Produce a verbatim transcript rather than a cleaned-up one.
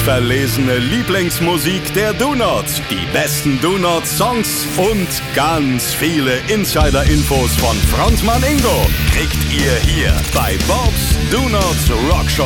verlesene Lieblingsmusik der Donuts, die besten Donut-Songs und ganz viele Insider-Infos von Frontmann Ingo kriegt ihr hier bei Bob's Donuts Rock Show.